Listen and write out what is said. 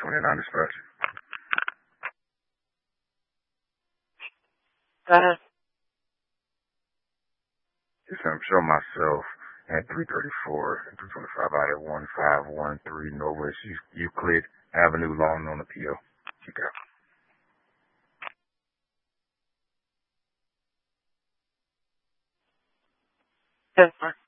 29 dispatch. Go ahead. Yes, I'm showing myself at 334 and 225 out at 1513 Northwest Euclid Avenue, Lawton on appeal. Check out. Yes, sir.